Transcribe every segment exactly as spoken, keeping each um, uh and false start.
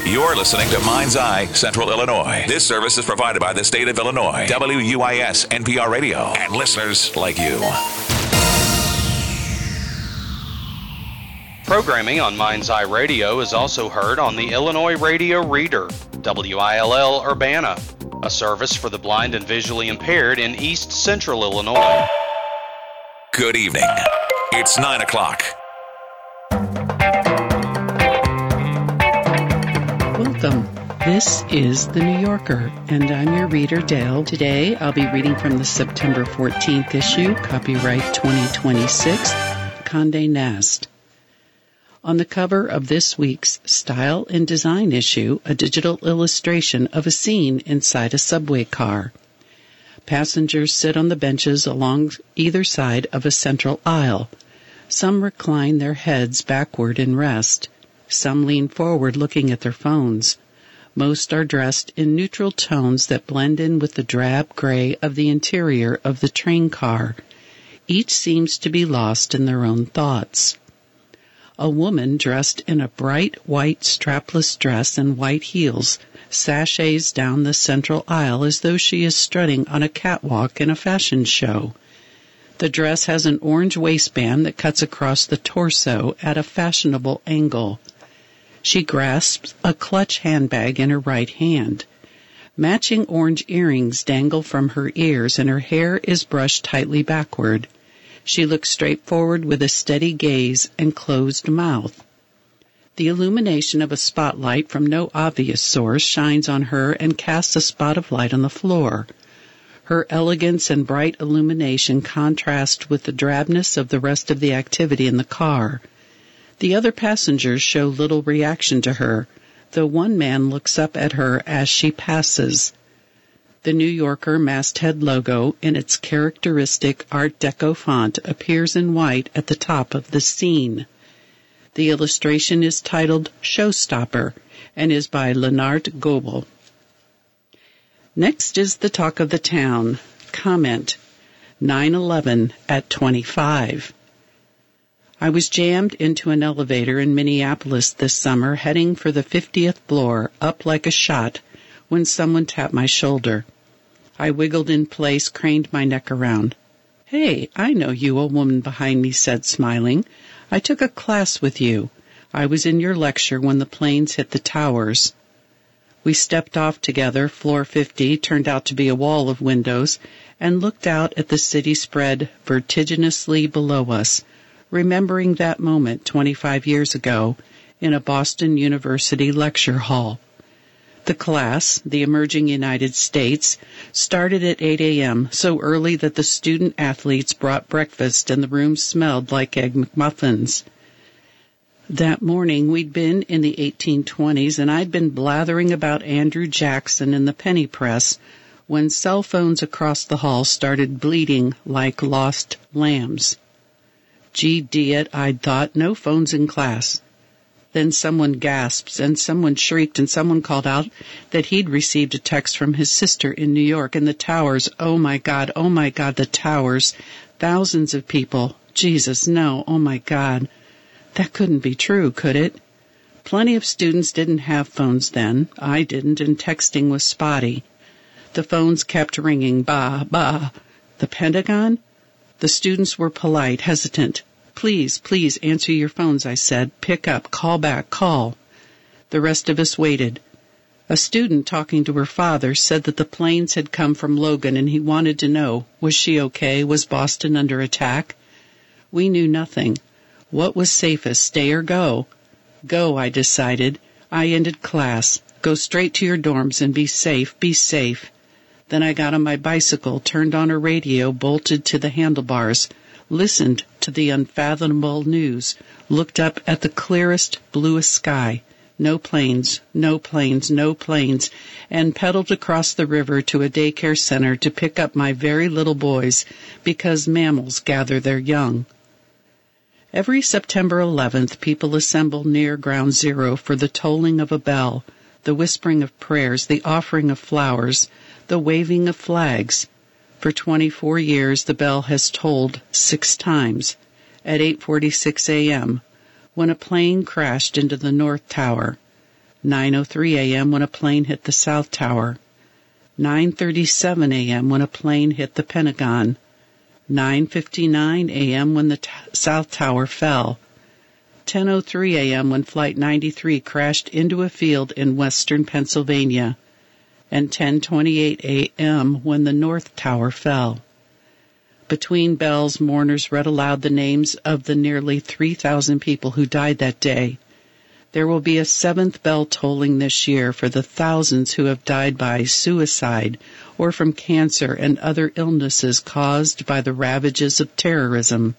You're listening to Mind's Eye Central Illinois. This service is provided by the state of Illinois, W U I S N P R Radio, and listeners like you. Programming on Mind's Eye Radio is also heard on the Illinois Radio Reader, W I L L Urbana, a service for the blind and visually impaired in East Central Illinois. Good evening. It's nine o'clock. Welcome. This is The New Yorker, and I'm your reader, Dale. Today, I'll be reading from the September fourteenth issue, copyright twenty twenty-six, Condé Nast. On the cover of this week's Style and Design issue, a digital illustration of a scene inside a subway car. Passengers sit on the benches along either side of a central aisle. Some recline their heads backward in rest. Some lean forward looking at their phones. Most are dressed in neutral tones that blend in with the drab gray of the interior of the train car. Each seems to be lost in their own thoughts. A woman dressed in a bright white strapless dress and white heels sashays down the central aisle as though she is strutting on a catwalk in a fashion show. The dress has an orange waistband that cuts across the torso at a fashionable angle. She grasps a clutch handbag in her right hand. Matching orange earrings dangle from her ears and her hair is brushed tightly backward. She looks straight forward with a steady gaze and closed mouth. The illumination of a spotlight from no obvious source shines on her and casts a spot of light on the floor. Her elegance and bright illumination contrast with the drabness of the rest of the activity in the car. The other passengers show little reaction to her, though one man looks up at her as she passes. The New Yorker masthead logo in its characteristic Art Deco font appears in white at the top of the scene. The illustration is titled Showstopper and is by Leonard Goebel. Next is the talk of the town. Comment. nine eleven at twenty-five. I was jammed into an elevator in Minneapolis this summer, heading for the fiftieth floor, up like a shot, when someone tapped my shoulder. I wiggled in place, craned my neck around. "Hey, I know you," a woman behind me said, smiling. "I took a class with you. I was in your lecture when the planes hit the towers." We stepped off together. Floor fifty turned out to be a wall of windows, and looked out at the city spread vertiginously below us, remembering that moment twenty-five years ago in a Boston University lecture hall. The class, the Emerging United States, started at eight a.m., so early that the student-athletes brought breakfast and the room smelled like Egg McMuffins. That morning we'd been in the eighteen twenties, and I'd been blathering about Andrew Jackson and the penny press when cell phones across the hall started bleating like lost lambs. Gee, Diet, I'd thought, no phones in class. Then someone gasps, and someone shrieked, and someone called out that he'd received a text from his sister in New York, and the towers, oh my God, oh my God, the towers, thousands of people. Jesus, no, oh my God. That couldn't be true, could it? Plenty of students didn't have phones then. I didn't, and texting was spotty. The phones kept ringing, bah, bah. The Pentagon? The students were polite, hesitant. "Please, please answer your phones," I said. "Pick up, call back, call." The rest of us waited. A student talking to her father said that the planes had come from Logan and he wanted to know, was she okay? Was Boston under attack? We knew nothing. What was safest, stay or go? Go, I decided. I ended class. Go straight to your dorms and be safe, be safe. Then I got on my bicycle, turned on a radio, bolted to the handlebars, listened to the unfathomable news, looked up at the clearest, bluest sky, no planes, no planes, no planes, and pedaled across the river to a daycare center to pick up my very little boys because mammals gather their young. Every September eleventh, people assemble near Ground Zero for the tolling of a bell, the whispering of prayers, the offering of flowers, the waving of flags. For twenty-four years, the bell has tolled six times, at eight forty-six a.m., when a plane crashed into the North Tower. nine oh three a.m. when a plane hit the South Tower, nine thirty-seven a.m. when a plane hit the Pentagon, nine fifty-nine a.m. when the t- South Tower fell, ten oh three a.m. when Flight ninety-three crashed into a field in western Pennsylvania, and ten twenty-eight a.m. when the North Tower fell. Between bells, mourners read aloud the names of the nearly three thousand people who died that day. There will be a seventh bell tolling this year for the thousands who have died by suicide or from cancer and other illnesses caused by the ravages of terrorism.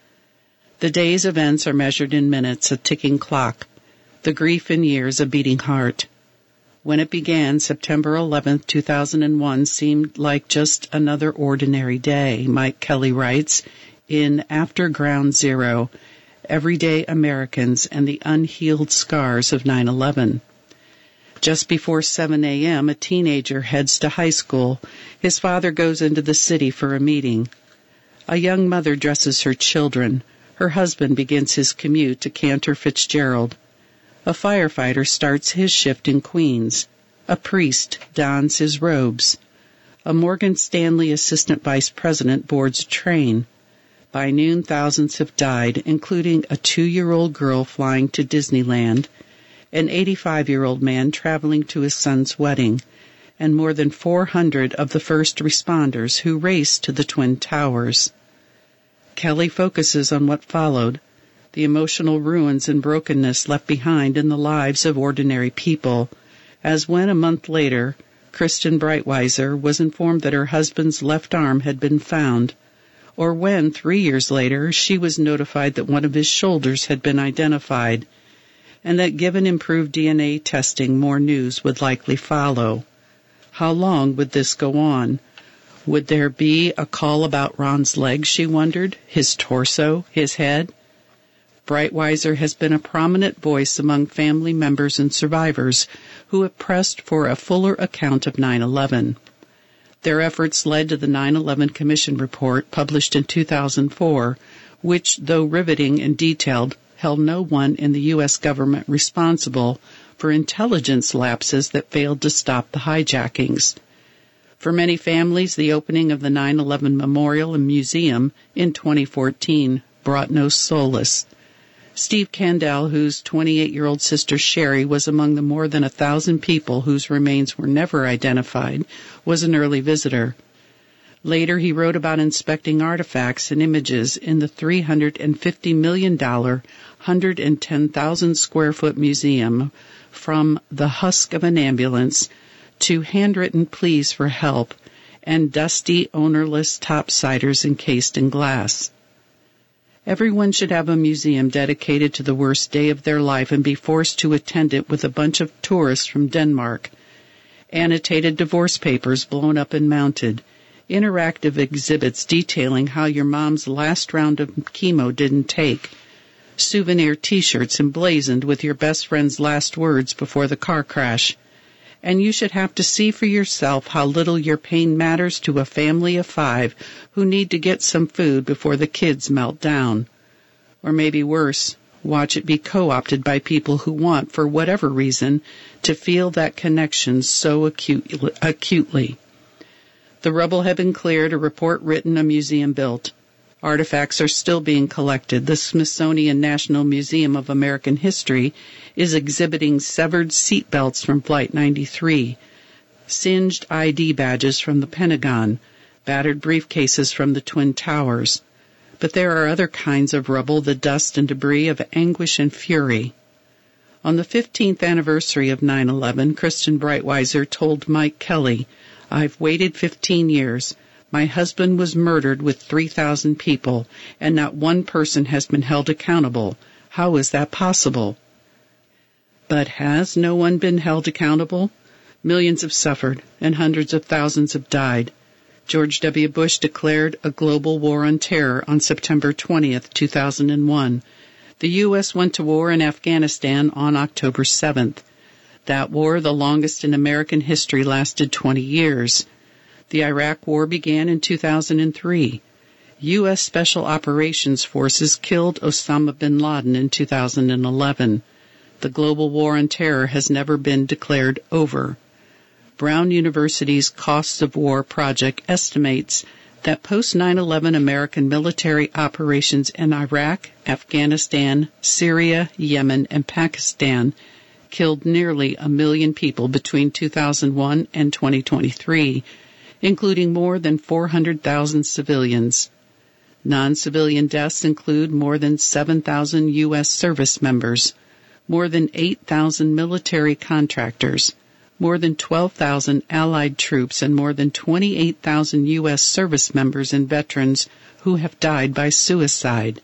The day's events are measured in minutes, a ticking clock. The grief in years, a beating heart. When it began, September eleventh, two thousand one, seemed like just another ordinary day, Mike Kelly writes in After Ground Zero, Everyday Americans and the Unhealed Scars of nine eleven. Just before seven a.m., a teenager heads to high school. His father goes into the city for a meeting. A young mother dresses her children. Her husband begins his commute to Cantor Fitzgerald. A firefighter starts his shift in Queens. A priest dons his robes. A Morgan Stanley assistant vice president boards a train. By noon, thousands have died, including a two-year-old girl flying to Disneyland, an eighty-five-year-old man traveling to his son's wedding, and more than four hundred of the first responders who raced to the Twin Towers. Kelly focuses on what followed, the emotional ruins and brokenness left behind in the lives of ordinary people, as when a month later, Kristen Breitweiser was informed that her husband's left arm had been found, or when, three years later, she was notified that one of his shoulders had been identified, and that given improved D N A testing, more news would likely follow. How long would this go on? Would there be a call about Ron's legs, she wondered, his torso, his head? Breitweiser has been a prominent voice among family members and survivors who have pressed for a fuller account of nine eleven. Their efforts led to the nine eleven Commission report published in two thousand four, which, though riveting and detailed, held no one in the U S government responsible for intelligence lapses that failed to stop the hijackings. For many families, the opening of the nine eleven Memorial and Museum in twenty fourteen brought no solace. Steve Kandel, whose twenty-eight-year-old sister Sherry was among the more than a thousand people whose remains were never identified, was an early visitor. Later, he wrote about inspecting artifacts and images in the three hundred fifty million dollars, one hundred ten thousand square foot museum, from the husk of an ambulance to handwritten pleas for help and dusty, ownerless topsiders encased in glass. Everyone should have a museum dedicated to the worst day of their life and be forced to attend it with a bunch of tourists from Denmark. Annotated divorce papers blown up and mounted. Interactive exhibits detailing how your mom's last round of chemo didn't take. Souvenir T-shirts emblazoned with your best friend's last words before the car crash. And you should have to see for yourself how little your pain matters to a family of five who need to get some food before the kids melt down. Or maybe worse, watch it be co-opted by people who want, for whatever reason, to feel that connection so acute, acutely. The rubble had been cleared, a report written, a museum built. Artifacts are still being collected. The Smithsonian National Museum of American History is exhibiting severed seat belts from Flight ninety-three, singed I D badges from the Pentagon, battered briefcases from the Twin Towers. But there are other kinds of rubble, the dust and debris of anguish and fury. On the fifteenth anniversary of nine eleven, Kristen Breitweiser told Mike Kelly, "I've waited fifteen years. My husband was murdered with three thousand people, and not one person has been held accountable. How is that possible?" But has no one been held accountable? Millions have suffered, and hundreds of thousands have died. George W. Bush declared a global war on terror on September twentieth, two thousand one. The U S went to war in Afghanistan on October seventh. That war, the longest in American history, lasted twenty years. The Iraq War began in two thousand three. U S Special Operations Forces killed Osama bin Laden in two thousand eleven. The global war on terror has never been declared over. Brown University's Costs of War project estimates that post nine eleven American military operations in Iraq, Afghanistan, Syria, Yemen, and Pakistan killed nearly a million people between two thousand one and twenty twenty-three, including more than four hundred thousand civilians. Non-civilian deaths include more than seven thousand U S service members, more than eight thousand military contractors, more than twelve thousand Allied troops, and more than twenty-eight thousand U S service members and veterans who have died by suicide.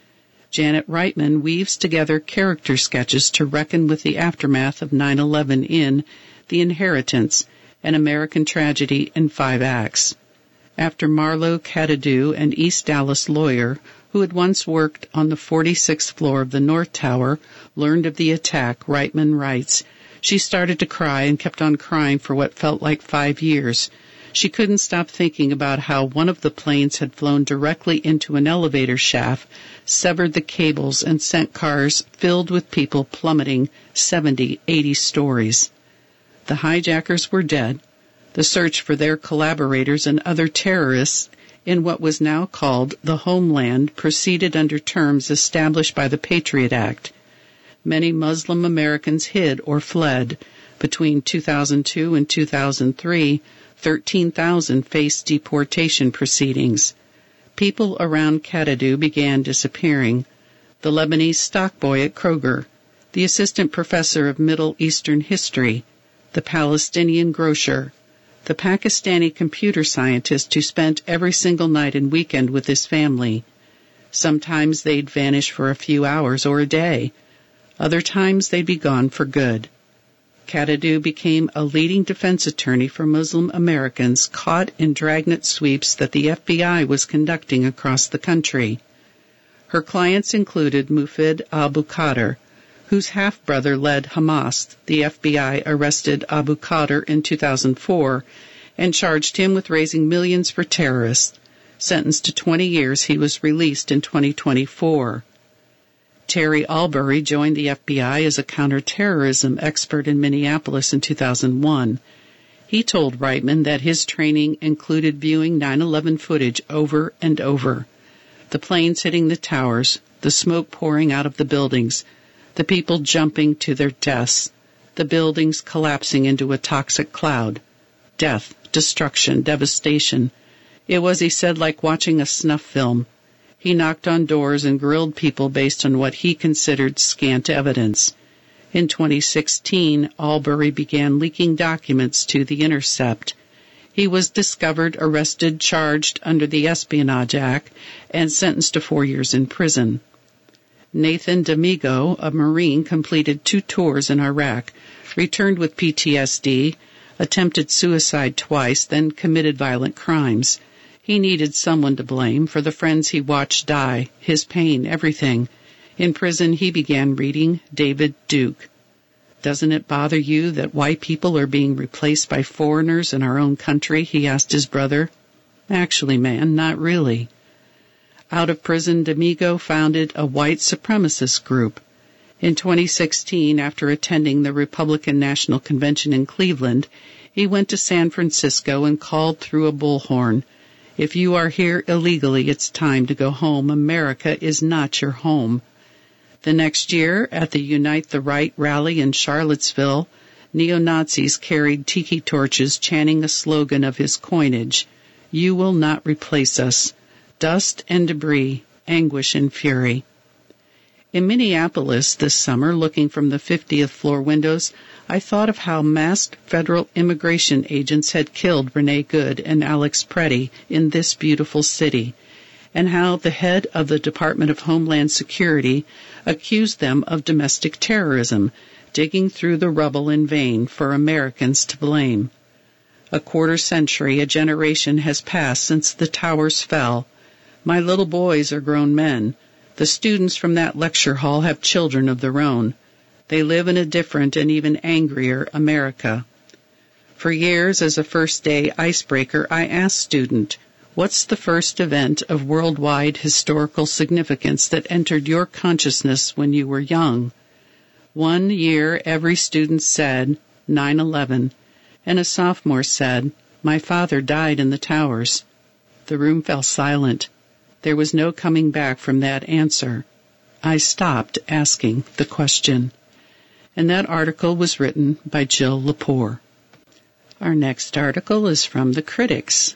Janet Reitman weaves together character sketches to reckon with the aftermath of nine eleven in The Inheritance, an American Tragedy in Five Acts. After Marlo Cadadu, an East Dallas lawyer who had once worked on the forty-sixth floor of the North Tower, learned of the attack, Reitman writes, "She started to cry and kept on crying for what felt like five years. She couldn't stop thinking about how one of the planes had flown directly into an elevator shaft, severed the cables, and sent cars filled with people plummeting seventy, eighty stories. The hijackers were dead. The search for their collaborators and other terrorists in what was now called the Homeland proceeded under terms established by the Patriot Act. Many Muslim Americans hid or fled. Between two thousand two and two thousand three, thirteen thousand faced deportation proceedings. People around Cadadu began disappearing. The Lebanese stockboy at Kroger, the assistant professor of Middle Eastern history, the Palestinian grocer, the Pakistani computer scientist who spent every single night and weekend with his family. Sometimes they'd vanish for a few hours or a day. Other times they'd be gone for good. Cadadu became a leading defense attorney for Muslim Americans caught in dragnet sweeps that the F B I was conducting across the country. Her clients included Mufid Abu Qadir, whose half-brother led Hamas. The F B I arrested Abu Qadir in two thousand four and charged him with raising millions for terrorists. Sentenced to twenty years, he was released in twenty twenty-four. Terry Albury joined the F B I as a counterterrorism expert in Minneapolis in two thousand one. He told Reitman that his training included viewing nine eleven footage over and over. The planes hitting the towers, the smoke pouring out of the buildings, the people jumping to their deaths, the buildings collapsing into a toxic cloud. Death, destruction, devastation. It was, he said, like watching a snuff film. He knocked on doors and grilled people based on what he considered scant evidence. In twenty sixteen, Albury began leaking documents to The Intercept. He was discovered, arrested, charged under the Espionage Act, and sentenced to four years in prison. Nathan D'Amigo, a Marine, completed two tours in Iraq, returned with P T S D, attempted suicide twice, then committed violent crimes. He needed someone to blame for the friends he watched die, his pain, everything. In prison, he began reading David Duke. "Doesn't it bother you that white people are being replaced by foreigners in our own country?" he asked his brother. "Actually, man, not really." Out of prison, D'Amigo founded a white supremacist group. In twenty sixteen, after attending the Republican National Convention in Cleveland, he went to San Francisco and called through a bullhorn, "If you are here illegally, it's time to go home. America is not your home." The next year, at the Unite the Right rally in Charlottesville, neo-Nazis carried tiki torches chanting a slogan of his coinage, "You will not replace us. Dust and debris, anguish and fury." In Minneapolis this summer, looking from the fiftieth floor windows, I thought of how masked federal immigration agents had killed Renee Good and Alex Preddy in this beautiful city, and how the head of the Department of Homeland Security accused them of domestic terrorism, digging through the rubble in vain for Americans to blame. A quarter century, a generation has passed since the towers fell. My little boys are grown men. The students from that lecture hall have children of their own. They live in a different and even angrier America. For years, as a first-day icebreaker, I asked students, "What's the first event of worldwide historical significance that entered your consciousness when you were young?" One year every student said, nine eleven, and a sophomore said, my father died in the towers. The room fell silent. There was no coming back from that answer. I stopped asking the question. And that article was written by Jill Lepore. Our next article is from The Critics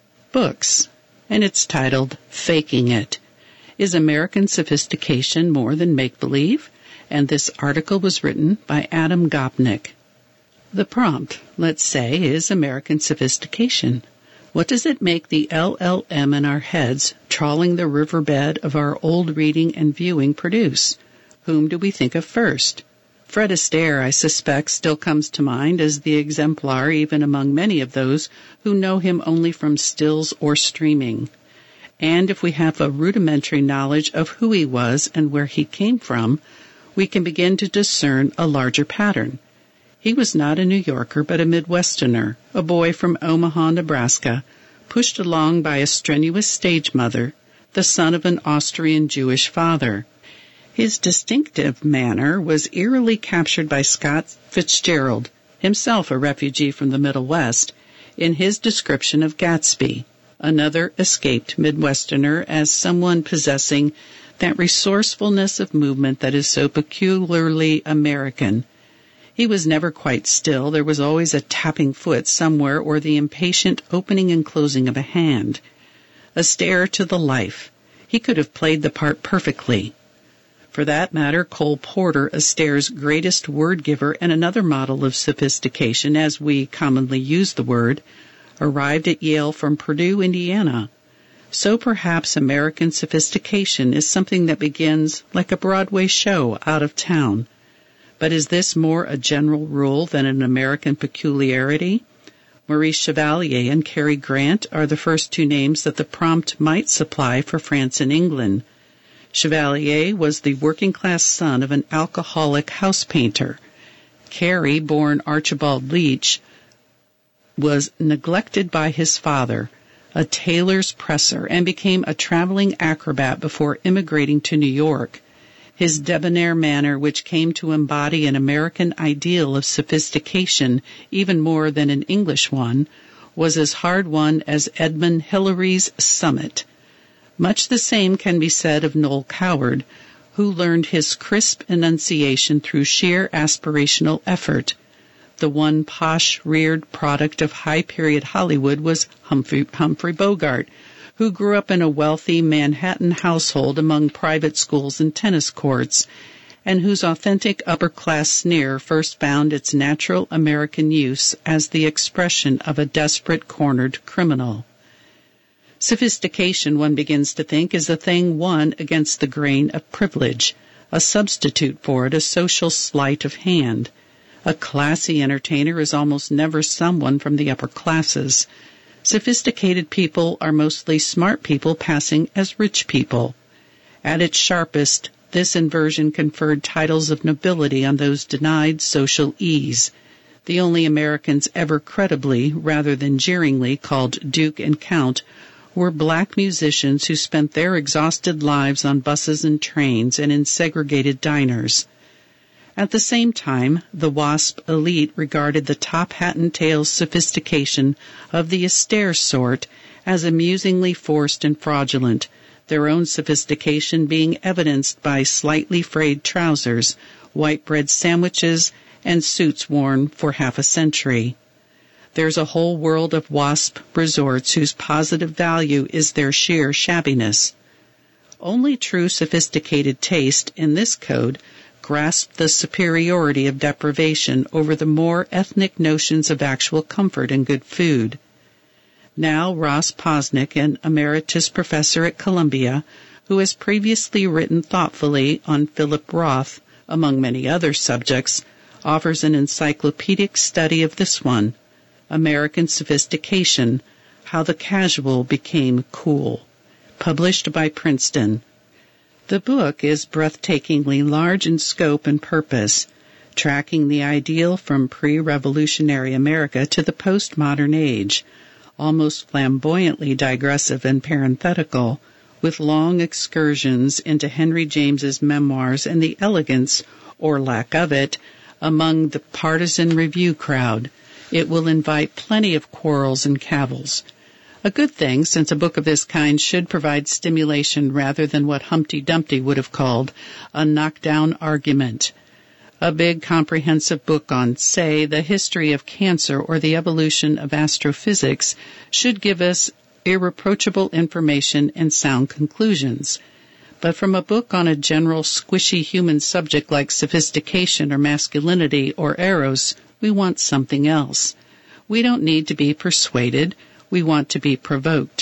Books, and it's titled Faking It. Is American Sophistication More Than Make-Believe? And this article was written by Adam Gopnik. The prompt, let's say, is American sophistication. What does it make the L L M in our heads, trawling the riverbed of our old reading and viewing, produce? Whom do we think of first? Fred Astaire, I suspect, still comes to mind as the exemplar even among many of those who know him only from stills or streaming. And if we have a rudimentary knowledge of who he was and where he came from, we can begin to discern a larger pattern. He was not a New Yorker, but a Midwesterner, a boy from Omaha, Nebraska, pushed along by a strenuous stage mother, the son of an Austrian Jewish father. His distinctive manner was eerily captured by Scott Fitzgerald, himself a refugee from the Middle West, in his description of Gatsby, another escaped Midwesterner, as someone possessing that resourcefulness of movement that is so peculiarly American. He was never quite still. There was always a tapping foot somewhere or the impatient opening and closing of a hand. Astaire to the life. He could have played the part perfectly. For that matter, Cole Porter, Astaire's greatest word giver and another model of sophistication, as we commonly use the word, arrived at Yale from Purdue, Indiana. So perhaps American sophistication is something that begins like a Broadway show out of town. But is this more a general rule than an American peculiarity? Maurice Chevalier and Cary Grant are the first two names that the prompt might supply for France and England. Chevalier was the working-class son of an alcoholic house painter. Cary, born Archibald Leach, was neglected by his father, a tailor's presser, and became a traveling acrobat before immigrating to New York. His debonair manner, which came to embody an American ideal of sophistication even more than an English one, was as hard-won as Edmund Hillary's summit. Much the same can be said of Noel Coward, who learned his crisp enunciation through sheer aspirational effort. The one posh-reared product of high-period Hollywood was Humphrey, Humphrey Bogart, who grew up in a wealthy Manhattan household among private schools and tennis courts, and whose authentic upper-class sneer first found its natural American use as the expression of a desperate cornered criminal. Sophistication, one begins to think, is a thing won against the grain of privilege, a substitute for it, a social sleight of hand. A classy entertainer is almost never someone from the upper classes. Sophisticated people are mostly smart people passing as rich people. At its sharpest, this inversion conferred titles of nobility on those denied social ease. The only Americans ever credibly, rather than jeeringly, called Duke and Count were black musicians who spent their exhausted lives on buses and trains and in segregated diners. At the same time, the WASP elite regarded the top hat and tails sophistication of the Astaire sort as amusingly forced and fraudulent, their own sophistication being evidenced by slightly frayed trousers, white bread sandwiches, and suits worn for half a century. There's a whole world of WASP resorts whose positive value is their sheer shabbiness. Only true sophisticated taste in this code grasped the superiority of deprivation over the more ethnic notions of actual comfort and good food. Now Ross Posnick, an emeritus professor at Columbia, who has previously written thoughtfully on Philip Roth, among many other subjects, offers an encyclopedic study of this one, American Sophistication, How the Casual Became Cool, published by Princeton. The book is breathtakingly large in scope and purpose, tracking the ideal from pre-revolutionary America to the postmodern age, almost flamboyantly digressive and parenthetical, with long excursions into Henry James's memoirs and the elegance or lack of it, among the partisan review crowd. It will invite plenty of quarrels and cavils. A good thing, since a book of this kind should provide stimulation rather than what Humpty Dumpty would have called a knockdown argument. A big comprehensive book on, say, the history of cancer or the evolution of astrophysics should give us irreproachable information and sound conclusions. But from a book on a general squishy human subject like sophistication or masculinity or eros, we want something else. We don't need to be persuaded. We want to be provoked.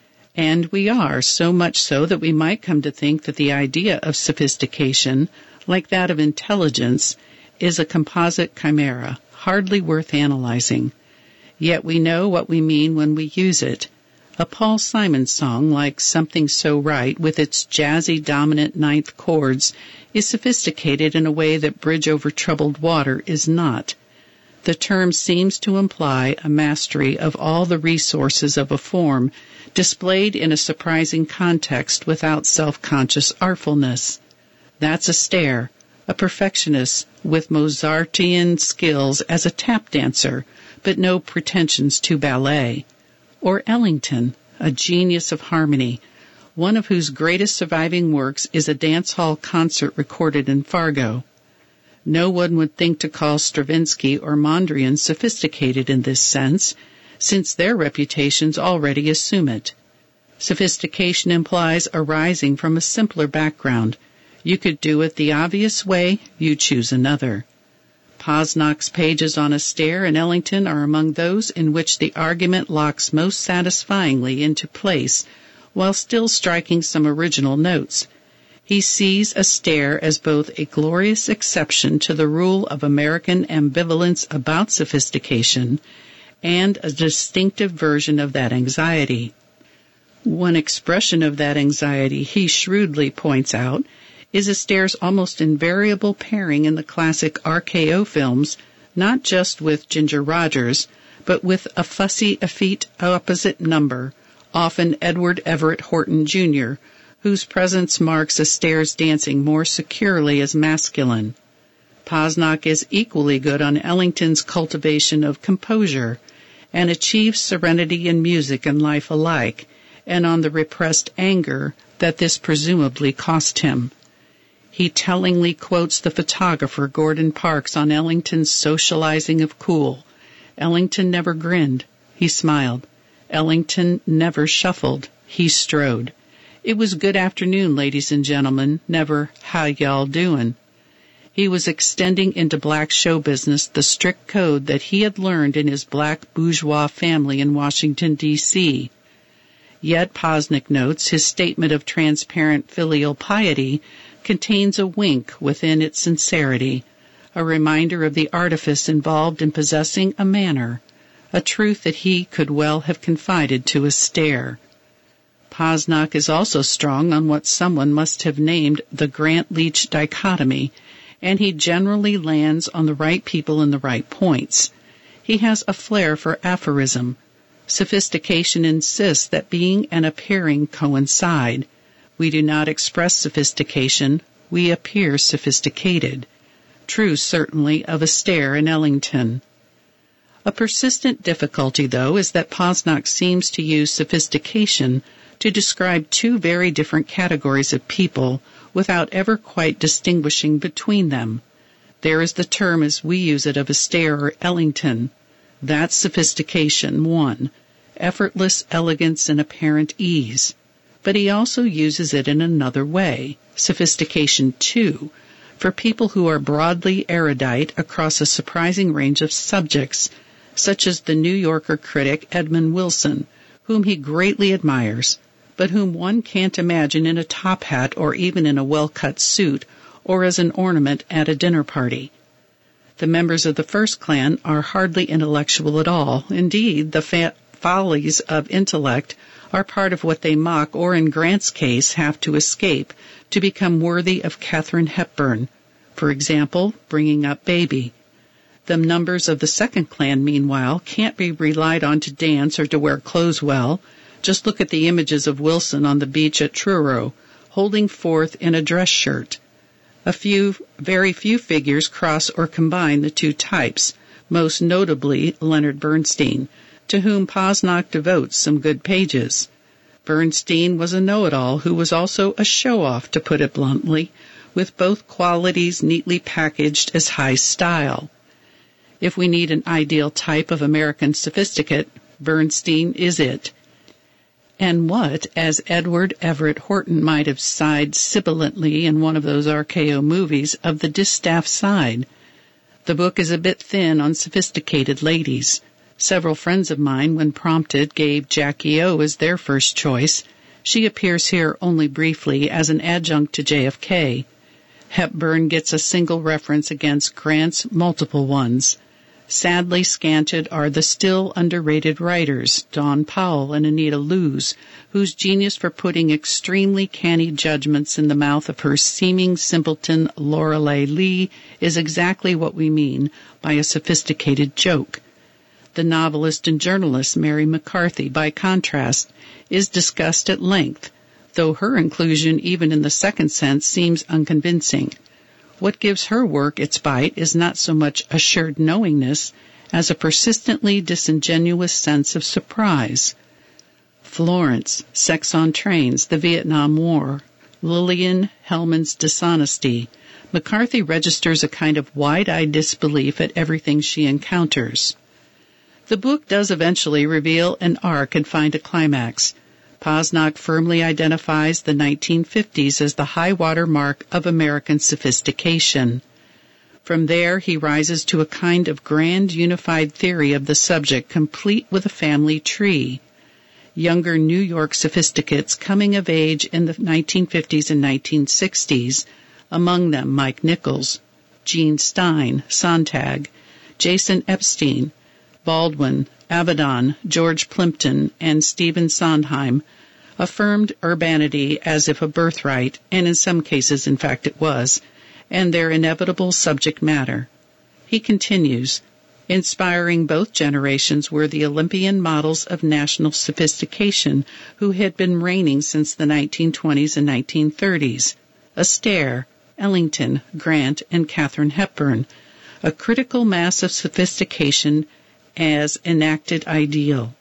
And we are, so much so that we might come to think that the idea of sophistication, like that of intelligence, is a composite chimera, hardly worth analyzing. Yet we know what we mean when we use it. A Paul Simon song like Something So Right, with its jazzy dominant ninth chords, is sophisticated in a way that Bridge Over Troubled Water is not. The term seems to imply a mastery of all the resources of a form, displayed in a surprising context without self-conscious artfulness. That's Astaire, a perfectionist with Mozartian skills as a tap dancer, but no pretensions to ballet. Or Ellington, a genius of harmony, one of whose greatest surviving works is a dance hall concert recorded in Fargo. No one would think to call Stravinsky or Mondrian sophisticated in this sense, since their reputations already assume it. Sophistication implies arising from a simpler background. You could do it the obvious way, you choose another. Posnock's pages on Astaire and Ellington are among those in which the argument locks most satisfyingly into place, while still striking some original notes. He sees Astaire as both a glorious exception to the rule of American ambivalence about sophistication and a distinctive version of that anxiety. One expression of that anxiety, he shrewdly points out, is Astaire's almost invariable pairing in the classic R K O films, not just with Ginger Rogers, but with a fussy effete opposite number, often Edward Everett Horton Junior, whose presence marks Astaire's dancing more securely as masculine. Posnock is equally good on Ellington's cultivation of composure, and achieves serenity in music and life alike, and on the repressed anger that this presumably cost him. He tellingly quotes the photographer Gordon Parks on Ellington's socializing of cool. Ellington never grinned. He smiled. Ellington never shuffled. He strode. It was good afternoon, ladies and gentlemen, never how y'all doin'. He was extending into black show business the strict code that he had learned in his black bourgeois family in Washington, D C Yet, Posnock notes, his statement of transparent filial piety contains a wink within its sincerity, a reminder of the artifice involved in possessing a manner, a truth that he could well have confided to Astaire. Posnock is also strong on what someone must have named the Grant-Leach dichotomy, and he generally lands on the right people in the right points. He has a flair for aphorism. Sophistication insists that being and appearing coincide. We do not express sophistication, we appear sophisticated. True, certainly, of Astaire and Ellington. A persistent difficulty, though, is that Posnock seems to use sophistication to describe two very different categories of people without ever quite distinguishing between them. There is the term as we use it of Astaire or Ellington. That's sophistication, one, effortless elegance and apparent ease. But he also uses it in another way, sophistication, two, for people who are broadly erudite across a surprising range of subjects, such as the New Yorker critic Edmund Wilson, whom he greatly admires, but whom one can't imagine in a top hat or even in a well-cut suit or as an ornament at a dinner party. The members of the first clan are hardly intellectual at all. Indeed, the fa- follies of intellect are part of what they mock, or in Grant's case, have to escape, to become worthy of Katharine Hepburn, for example, bringing up baby. The numbers of the second clan, meanwhile, can't be relied on to dance or to wear clothes well. Just look at the images of Wilson on the beach at Truro, holding forth in a dress shirt. A few, very few figures cross or combine the two types, most notably Leonard Bernstein, to whom Posnock devotes some good pages. Bernstein was a know-it-all who was also a show-off, to put it bluntly, with both qualities neatly packaged as high style. If we need an ideal type of American sophisticate, Bernstein is it. And what, as Edward Everett Horton might have sighed sibilantly in one of those R K O movies, of the distaff side? The book is a bit thin on sophisticated ladies. Several friends of mine, when prompted, gave Jackie O as their first choice. She appears here only briefly as an adjunct to J F K. Hepburn gets a single reference against Grant's multiple ones. Sadly scanted are the still underrated writers, Dawn Powell and Anita Loos, whose genius for putting extremely canny judgments in the mouth of her seeming simpleton Lorelei Lee is exactly what we mean by a sophisticated joke. The novelist and journalist Mary McCarthy, by contrast, is discussed at length, though her inclusion even in the second sense seems unconvincing. What gives her work its bite is not so much assured knowingness as a persistently disingenuous sense of surprise. Florence, Sex on Trains, the Vietnam War, Lillian Hellman's dishonesty. McCarthy registers a kind of wide-eyed disbelief at everything she encounters. The book does eventually reveal an arc and find a climax. Posnock firmly identifies the nineteen fifties as the high-water mark of American sophistication. From there, he rises to a kind of grand unified theory of the subject, complete with a family tree. Younger New York sophisticates coming of age in the nineteen fifties and nineteen sixties, among them Mike Nichols, Gene Stein, Sontag, Jason Epstein, Baldwin, Avedon, George Plimpton, and Stephen Sondheim, affirmed urbanity as if a birthright, and in some cases, in fact, it was, and their inevitable subject matter. He continues, inspiring both generations were the Olympian models of national sophistication who had been reigning since the nineteen twenties and nineteen thirties. Astaire, Ellington, Grant, and Katharine Hepburn, a critical mass of sophistication as enacted ideal.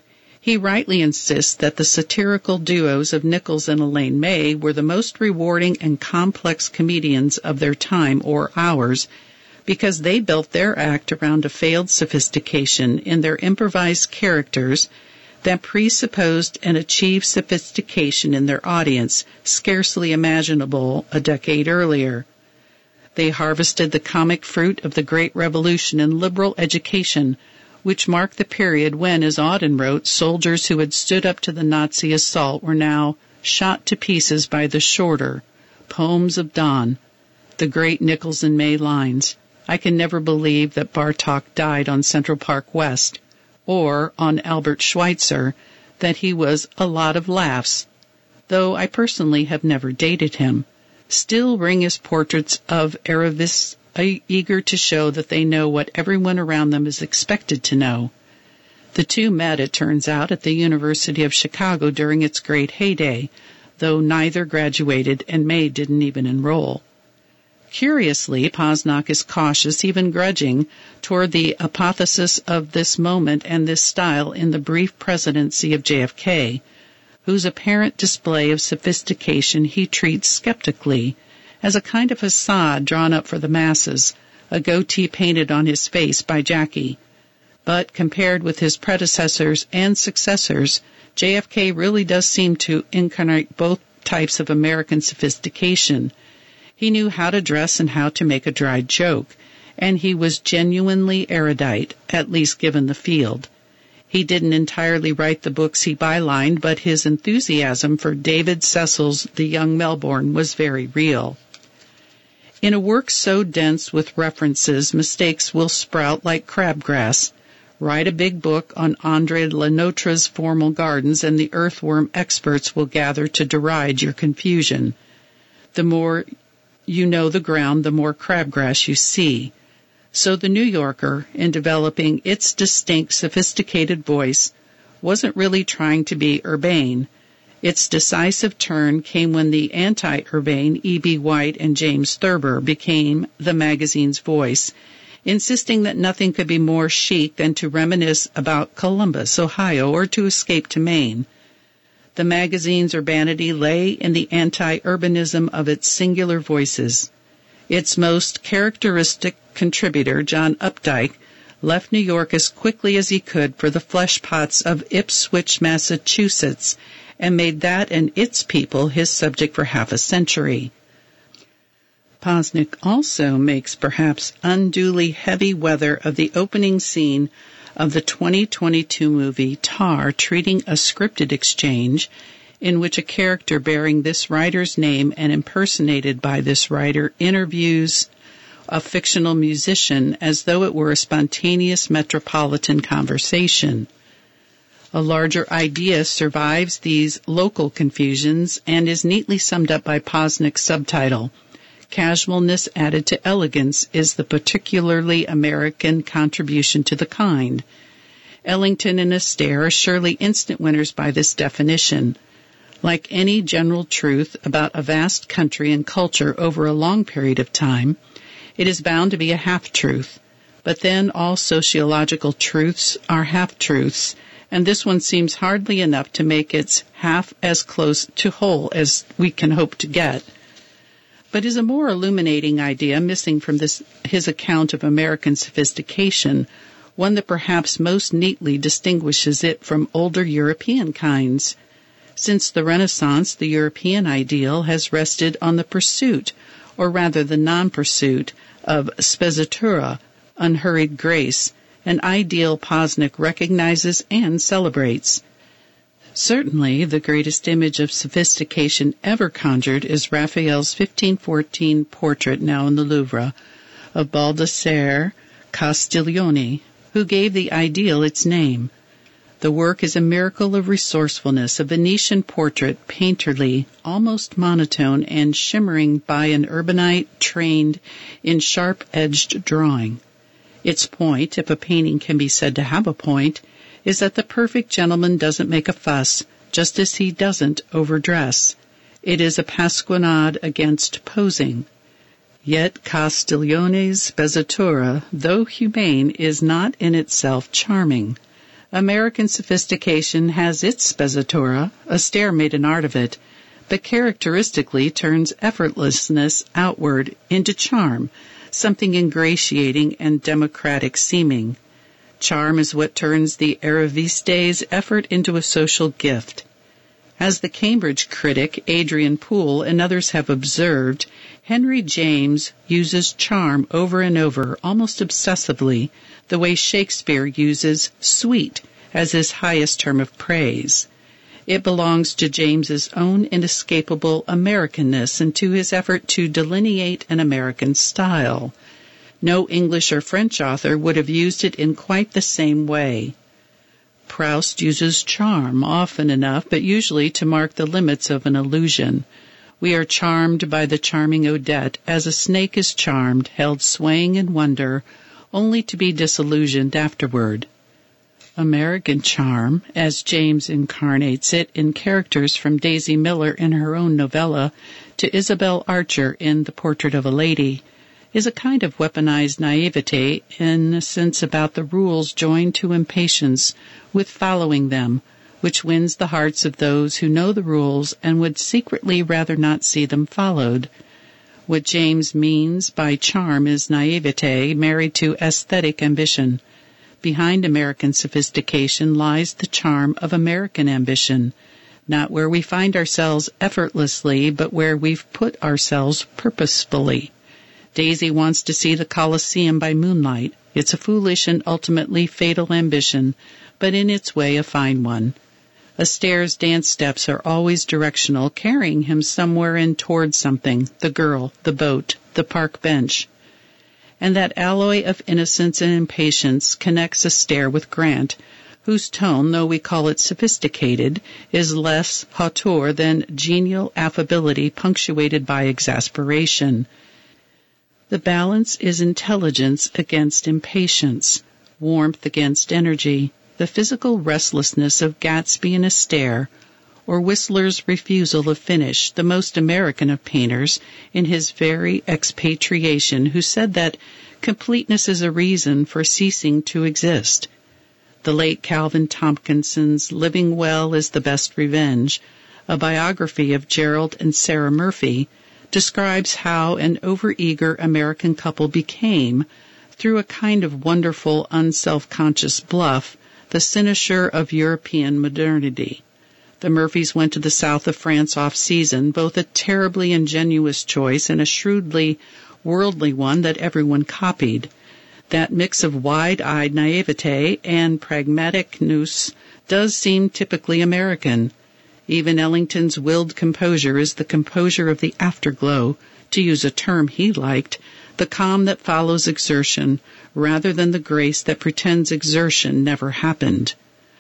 He rightly insists that the satirical duos of Nichols and Elaine May were the most rewarding and complex comedians of their time or ours because they built their act around a failed sophistication in their improvised characters that presupposed and achieved sophistication in their audience scarcely imaginable a decade earlier. They harvested the comic fruit of the Great Revolution in liberal education, which marked the period when, as Auden wrote, soldiers who had stood up to the Nazi assault were now shot to pieces by the shorter Poems of Dawn, the great Nichols and May lines. I can never believe that Bartok died on Central Park West, or on Albert Schweitzer, that he was a lot of laughs, though I personally have never dated him. Still ring his portraits of Aravis, eager to show that they know what everyone around them is expected to know. The two met, it turns out, at the University of Chicago during its great heyday, though neither graduated and May didn't even enroll. Curiously, Posnock is cautious, even grudging, toward the apotheosis of this moment and this style in the brief presidency of J F K, whose apparent display of sophistication he treats skeptically, as a kind of facade drawn up for the masses, a goatee painted on his face by Jackie. But compared with his predecessors and successors, J F K really does seem to incarnate both types of American sophistication. He knew how to dress and how to make a dry joke, and he was genuinely erudite, at least given the field. He didn't entirely write the books he bylined, but his enthusiasm for David Cecil's The Young Melbourne was very real. In a work so dense with references, mistakes will sprout like crabgrass. Write a big book on André Lenotre's formal gardens, and the earthworm experts will gather to deride your confusion. The more you know the ground, the more crabgrass you see. So the New Yorker, in developing its distinct, sophisticated voice, wasn't really trying to be urbane. Its decisive turn came when the anti-Urbane E B. White and James Thurber became the magazine's voice, insisting that nothing could be more chic than to reminisce about Columbus, Ohio, or to escape to Maine. The magazine's urbanity lay in the anti-urbanism of its singular voices. Its most characteristic contributor, John Updike, left New York as quickly as he could for the flesh pots of Ipswich, Massachusetts, and made that and its people his subject for half a century. Posnick also makes perhaps unduly heavy weather of the opening scene of the twenty twenty-two movie Tar, treating a scripted exchange in which a character bearing this writer's name and impersonated by this writer interviews a fictional musician as though it were a spontaneous metropolitan conversation. A larger idea survives these local confusions and is neatly summed up by Posnick's subtitle. Casualness added to elegance is the particularly American contribution to the kind. Ellington and Astaire are surely instant winners by this definition. Like any general truth about a vast country and culture over a long period of time, it is bound to be a half-truth. But then all sociological truths are half-truths, and this one seems hardly enough to make its half as close to whole as we can hope to get. But is a more illuminating idea missing from this his account of American sophistication, one that perhaps most neatly distinguishes it from older European kinds. Since the Renaissance, the European ideal has rested on the pursuit, or rather the non-pursuit, of spezzatura, unhurried grace, an ideal Posnick recognizes and celebrates. Certainly, the greatest image of sophistication ever conjured is Raphael's fifteen fourteen portrait, now in the Louvre, of Baldassare Castiglione, who gave the ideal its name. The work is a miracle of resourcefulness, a Venetian portrait, painterly, almost monotone, and shimmering by an urbanite trained in sharp-edged drawing. Its point, if a painting can be said to have a point, is that the perfect gentleman doesn't make a fuss, just as he doesn't overdress. It is a pasquinade against posing. Yet Castiglione's spezzatura, though humane, is not in itself charming. American sophistication has its spezzatura, Astaire made an art of it, but characteristically turns effortlessness outward into charm, something ingratiating and democratic seeming. Charm is what turns the Araviste's effort into a social gift. As the Cambridge critic Adrian Poole and others have observed, Henry James uses charm over and over, almost obsessively, the way Shakespeare uses sweet as his highest term of praise. It belongs to James's own inescapable Americanness and to his effort to delineate an American style. No English or French author would have used it in quite the same way. Proust uses charm often enough, but usually to mark the limits of an illusion. We are charmed by the charming Odette, as a snake is charmed, held swaying in wonder, only to be disillusioned afterward. American charm, as James incarnates it in characters from Daisy Miller in her own novella to Isabel Archer in The Portrait of a Lady, is a kind of weaponized naivete, innocence about the rules joined to impatience with following them, which wins the hearts of those who know the rules and would secretly rather not see them followed. What James means by charm is naivete married to aesthetic ambition. Behind American sophistication lies the charm of American ambition, not where we find ourselves effortlessly, but where we've put ourselves purposefully. Daisy wants to see the Colosseum by moonlight. It's a foolish and ultimately fatal ambition, but in its way a fine one. Astaire's dance steps are always directional, carrying him somewhere in toward something, the girl, the boat, the park bench. And that alloy of innocence and impatience connects Astaire with Grant, whose tone, though we call it sophisticated, is less hauteur than genial affability punctuated by exasperation. The balance is intelligence against impatience, warmth against energy, the physical restlessness of Gatsby and Astaire, or Whistler's refusal of finish, the most American of painters, in his very expatriation, who said that completeness is a reason for ceasing to exist. The late Calvin Tompkinson's Living Well is the Best Revenge, a biography of Gerald and Sarah Murphy, describes how an overeager American couple became, through a kind of wonderful unself-conscious bluff, the cynosure of European modernity. The Murphys went to the south of France off-season, both a terribly ingenuous choice and a shrewdly worldly one that everyone copied. That mix of wide-eyed naivete and pragmatic nous does seem typically American. Even Ellington's willed composure is the composure of the afterglow, to use a term he liked, the calm that follows exertion, rather than the grace that pretends exertion never happened.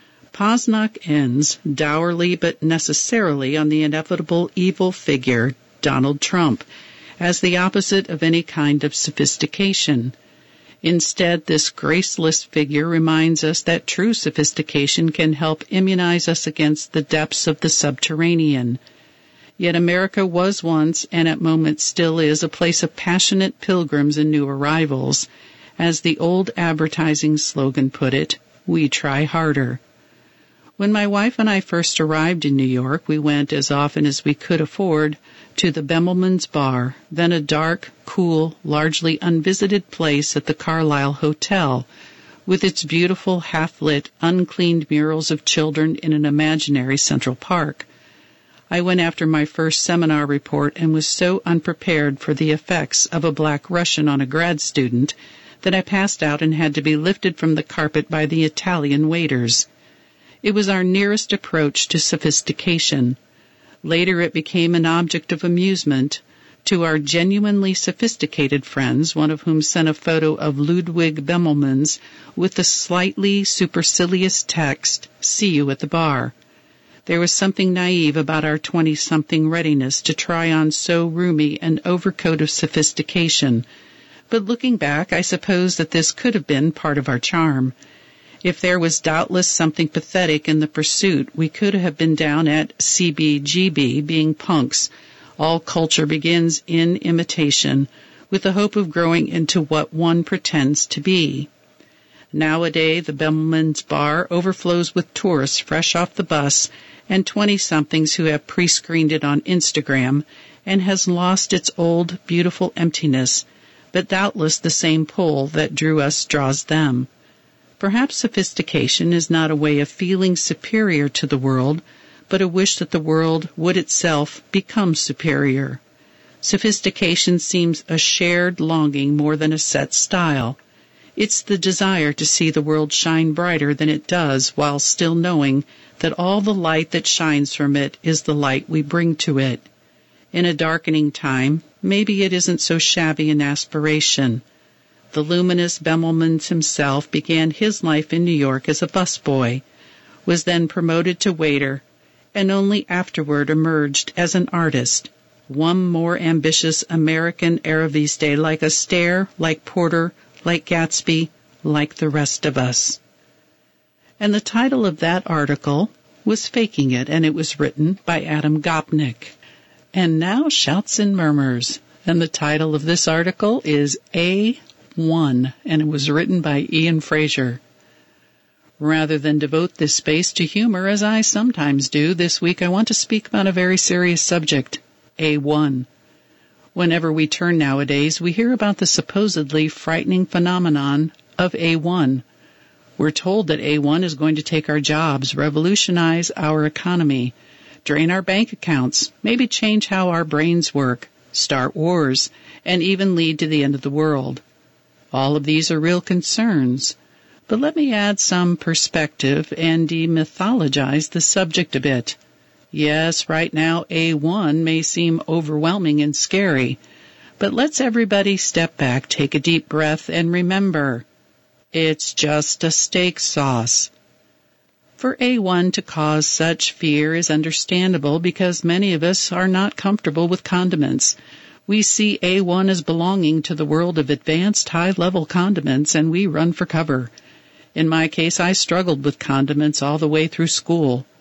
Posnock ends, dourly but necessarily, on the inevitable evil figure, Donald Trump, as the opposite of any kind of sophistication. Instead, this graceless figure reminds us that true sophistication can help immunize us against the depths of the subterranean. Yet America was once, and at moments still is, a place of passionate pilgrims and new arrivals. As the old advertising slogan put it, we try harder. When my wife and I first arrived in New York, we went, as often as we could afford, to the Bemelmans Bar, then a dark, cool, largely unvisited place at the Carlyle Hotel, with its beautiful, half-lit, uncleaned murals of children in an imaginary Central Park. I went after my first seminar report and was so unprepared for the effects of a black Russian on a grad student that I passed out and had to be lifted from the carpet by the Italian waiters. It was our nearest approach to sophistication. Later it became an object of amusement to our genuinely sophisticated friends, one of whom sent a photo of Ludwig Bemelmans with the slightly supercilious text, "See you at the bar." There was something naive about our twenty-something readiness to try on so roomy an overcoat of sophistication, but looking back, I suppose that this could have been part of our charm. If there was doubtless something pathetic in the pursuit, we could have been down at C B G B being punks. All culture begins in imitation, with the hope of growing into what one pretends to be. Nowadays, the Bemelmans Bar overflows with tourists fresh off the bus and twenty-somethings who have pre-screened it on Instagram, and has lost its old, beautiful emptiness, but doubtless the same pull that drew us draws them. Perhaps sophistication is not a way of feeling superior to the world, but a wish that the world would itself become superior. Sophistication seems a shared longing more than a set style. It's the desire to see the world shine brighter than it does, while still knowing that all the light that shines from it is the light we bring to it. In a darkening time, maybe it isn't so shabby an aspiration. The luminous Bemelmans himself began his life in New York as a busboy, was then promoted to waiter, and only afterward emerged as an artist, one more ambitious American Eraviste, like Astaire, like Porter, like Gatsby, like the rest of us. And the title of that article was Faking It, and it was written by Adam Gopnik. And now shouts and murmurs, and the title of this article is A one, and it was written by Ian Fraser. Rather than devote this space to humor, as I sometimes do, this week I want to speak about a very serious subject, A one. Whenever we turn nowadays, we hear about the supposedly frightening phenomenon of A one. We're told that A one is going to take our jobs, revolutionize our economy, drain our bank accounts, maybe change how our brains work, start wars, and even lead to the end of the world. All of these are real concerns, but let me add some perspective and demythologize the subject a bit. Yes, right now A one may seem overwhelming and scary, but let's everybody step back, take a deep breath, and remember, it's just a steak sauce. For A one to cause such fear is understandable because many of us are not comfortable with condiments. We see A one as belonging to the world of advanced high-level condiments, and we run for cover. In my case, I struggled with condiments all the way through school.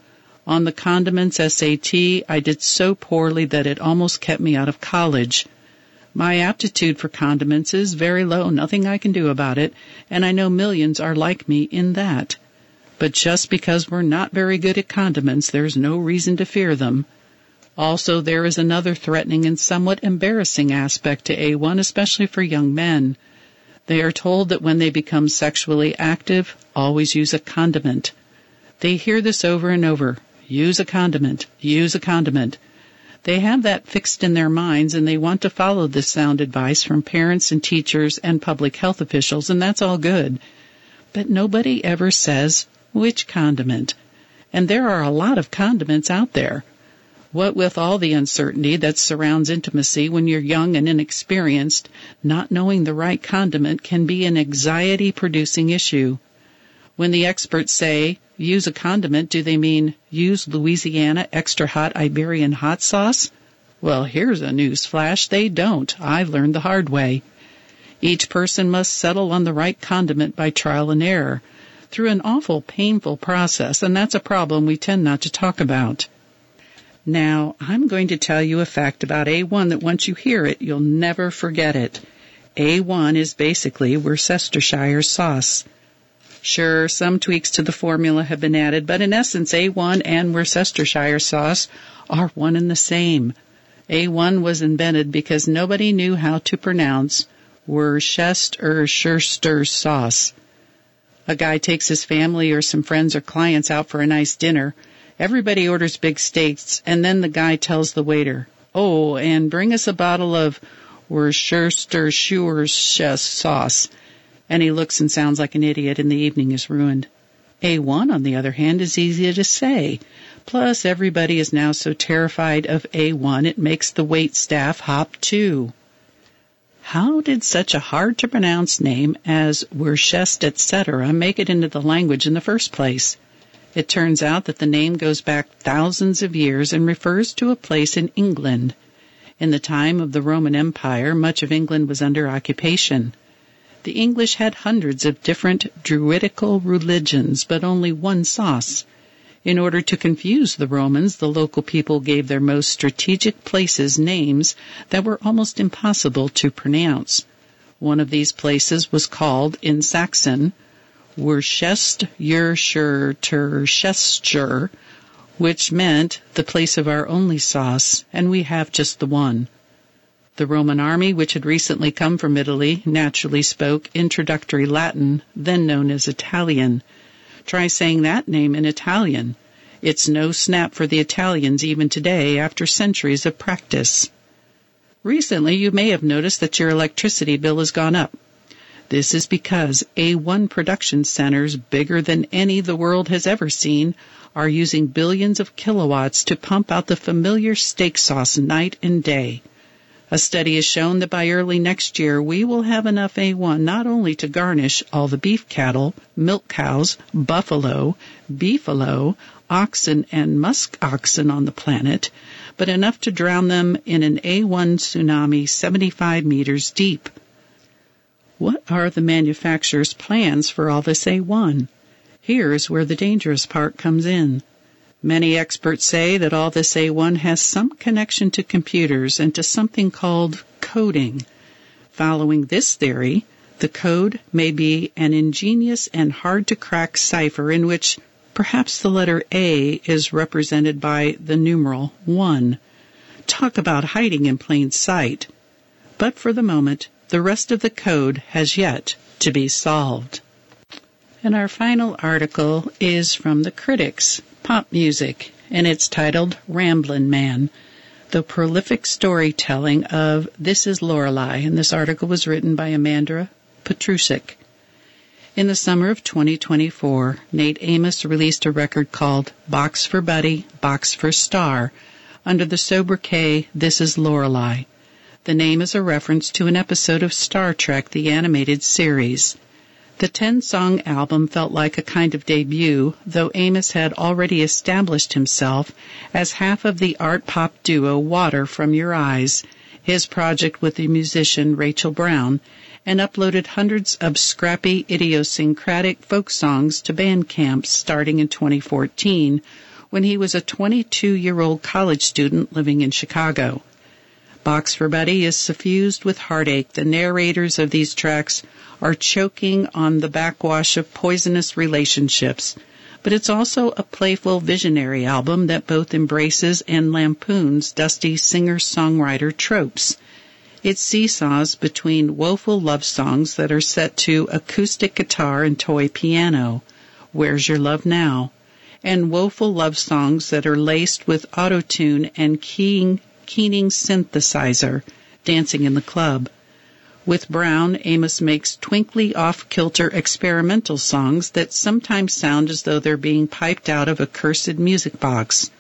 On the condiments S A T, I did so poorly that it almost kept me out of college. My aptitude for condiments is very low, nothing I can do about it, and I know millions are like me in that. But just because we're not very good at condiments, there's no reason to fear them. Also, there is another threatening and somewhat embarrassing aspect to A one, especially for young men. They are told that when they become sexually active, always use a condiment. They hear this over and over. Use a condiment. Use a condiment. They have that fixed in their minds, and they want to follow this sound advice from parents and teachers and public health officials, and that's all good. But nobody ever says which condiment. And there are a lot of condiments out there. What with all the uncertainty that surrounds intimacy when you're young and inexperienced, not knowing the right condiment can be an anxiety-producing issue. When the experts say, use a condiment, do they mean use Louisiana extra hot Iberian hot sauce? Well, here's a news flash. They don't. I learned the hard way. Each person must settle on the right condiment by trial and error, through an awful painful process, and that's a problem we tend not to talk about. Now, I'm going to tell you a fact about A one that once you hear it, you'll never forget it. A one is basically Worcestershire sauce. Sure, some tweaks to the formula have been added, but in essence, A one and Worcestershire sauce are one and the same. A one was invented because nobody knew how to pronounce Worcestershire sauce. A guy takes his family or some friends or clients out for a nice dinner. Everybody orders big steaks, and then the guy tells the waiter, oh, and bring us a bottle of Worcestershire sauce. And he looks and sounds like an idiot, and the evening is ruined. A one, on the other hand, is easy to say. Plus, everybody is now so terrified of A one, it makes the wait staff hop too. How did such a hard-to-pronounce name as Worcester, et cetera make it into the language in the first place? It turns out that the name goes back thousands of years and refers to a place in England. In the time of the Roman Empire, much of England was under occupation. The English had hundreds of different druidical religions, but only one sauce. In order to confuse the Romans, the local people gave their most strategic places names that were almost impossible to pronounce. One of these places was called, in Saxon, Worcestershire, which meant the place of our only sauce, and we have just the one. The Roman army, which had recently come from Italy, naturally spoke introductory Latin, then known as Italian. Try saying that name in Italian. It's no snap for the Italians even today after centuries of practice. Recently, you may have noticed that your electricity bill has gone up. This is because A one production centers, bigger than any the world has ever seen, are using billions of kilowatts to pump out the familiar steak sauce night and day. A study has shown that by early next year, we will have enough A one not only to garnish all the beef cattle, milk cows, buffalo, beefalo, oxen, and musk oxen on the planet, but enough to drown them in an A one tsunami seventy-five meters deep. What are the manufacturer's plans for all this A one? Here's where the dangerous part comes in. Many experts say that all this A one has some connection to computers and to something called coding. Following this theory, the code may be an ingenious and hard-to-crack cipher in which perhaps the letter A is represented by the numeral one. Talk about hiding in plain sight. But for the moment, the rest of the code has yet to be solved. And our final article is from the Critics, Pop Music, and it's titled Ramblin' Man, the prolific storytelling of This Is Lorelei, and this article was written by Amanda Petrusik. In the summer of twenty twenty-four, Nate Amos released a record called Box for Buddy, Box for Star, under the sobriquet This Is Lorelei. The name is a reference to an episode of Star Trek, the animated series. The ten-song album felt like a kind of debut, though Amos had already established himself as half of the art-pop duo Water From Your Eyes, his project with the musician Rachel Brown, and uploaded hundreds of scrappy, idiosyncratic folk songs to Bandcamp starting in twenty fourteen, when he was a twenty-two-year-old college student living in Chicago. Box for Buddy is suffused with heartache. The narrators of these tracks are choking on the backwash of poisonous relationships. But it's also a playful visionary album that both embraces and lampoons dusty singer-songwriter tropes. It seesaws between woeful love songs that are set to acoustic guitar and toy piano, Where's Your Love Now, and woeful love songs that are laced with auto-tune and keying, keening synthesizer, Dancing in the Club. With Brown, Amos makes twinkly, off-kilter experimental songs that sometimes sound as though they're being piped out of a cursed music box.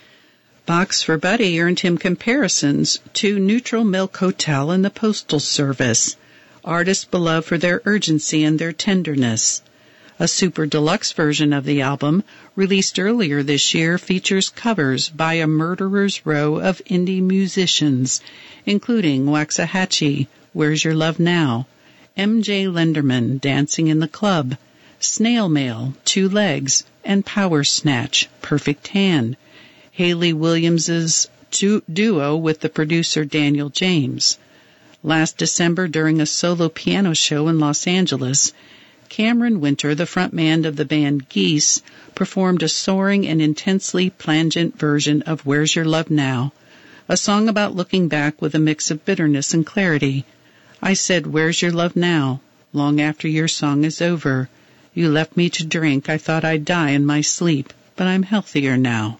Box for Buddy earned him comparisons to Neutral Milk Hotel and the Postal Service, artists beloved for their urgency and their tenderness. A super deluxe version of the album, released earlier this year, features covers by a murderer's row of indie musicians, including Waxahachie, Where's Your Love Now, M J Lenderman, Dancing in the Club, Snail Mail, Two Legs, and Power Snatch, Perfect Hand, Hayley Williams's du- duo with the producer Daniel James. Last December, during a solo piano show in Los Angeles, Cameron Winter, the frontman of the band Geese, performed a soaring and intensely plangent version of Where's Your Love Now, a song about looking back with a mix of bitterness and clarity. I said, Where's your love now? Long after your song is over. You left me to drink. I thought I'd die in my sleep, but I'm healthier now.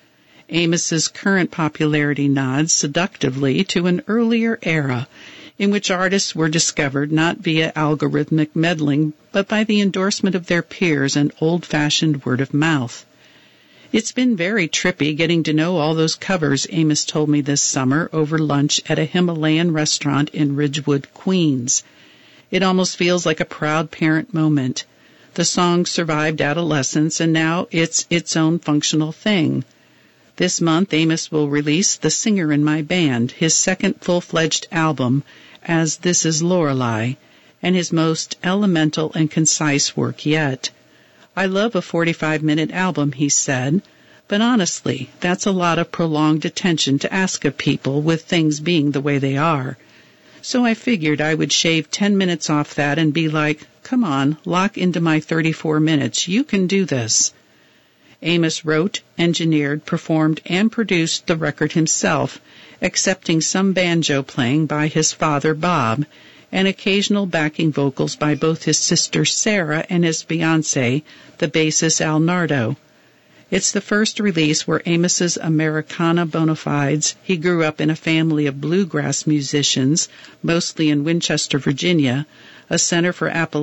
Amos's current popularity nods seductively to an earlier era in which artists were discovered not via algorithmic meddling, but by the endorsement of their peers and old-fashioned word of mouth. It's been very trippy getting to know all those covers, Amos told me this summer over lunch at a Himalayan restaurant in Ridgewood, Queens. It almost feels like a proud parent moment. The song survived adolescence, and now it's its own functional thing. This month, Amos will release The Singer in My Band, his second full-fledged album, as This Is Lorelei, and his most elemental and concise work yet. I love a forty-five minute album, he said, but honestly, that's a lot of prolonged attention to ask of people with things being the way they are. So I figured I would shave ten minutes off that and be like, come on, lock into my thirty-four minutes. You can do this. Amos wrote, engineered, performed, and produced the record himself, accepting some banjo playing by his father, Bob, and occasional backing vocals by both his sister Sarah and his fiancé, the bassist Al Nardo. It's the first release where Amos's Americana bona fides, he grew up in a family of bluegrass musicians, mostly in Winchester, Virginia, a center for Appalachian